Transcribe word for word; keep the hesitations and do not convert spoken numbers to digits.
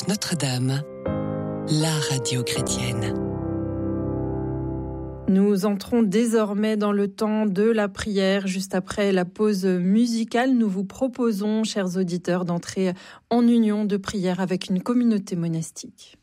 avec Notre-Dame, la radio chrétienne. Nous entrons désormais dans le temps de la prière. Juste après la pause musicale, nous vous proposons, chers auditeurs, d'entrer en union de prière avec une communauté monastique.